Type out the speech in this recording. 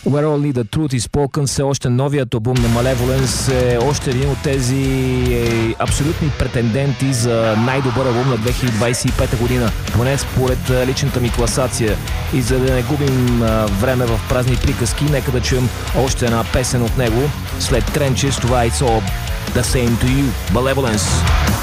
Where Only the Truth is Spoken, все още новият албум на Malevolence, е още един от тези абсолютни претенденти за най-добър албум на 2025 година, поне според личната ми класация. И за да не губим време в празни приказки, нека да чуем още една песен от него след Trenches. Това е It's All the Same to You, Malevolence.